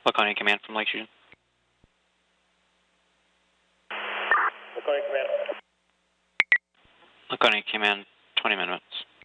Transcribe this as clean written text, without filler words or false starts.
Laconia Command from Lake Shooting. Laconia Command. Laconia Command, 20 minutes.